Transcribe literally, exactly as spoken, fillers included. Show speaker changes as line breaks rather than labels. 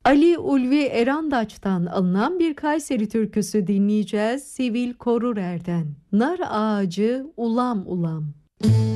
Ali Ulvi Erandaç'tan alınan bir Kayseri türküsü dinleyeceğiz. Sivil Korurer'den. Nar ağacı ulam ulam.